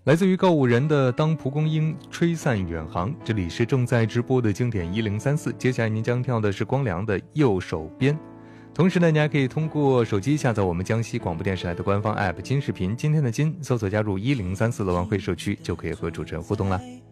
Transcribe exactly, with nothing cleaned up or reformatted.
来自于告五人的当蒲公英吹散远航，这里是正在直播的经典一零三四，接下来您将跳的是光良的右手边。同时呢，你还可以通过手机下载我们江西广播电视台的官方 app 金视频，今天的金搜索加入一零三四乐玩会社区，就可以和主持人互动了。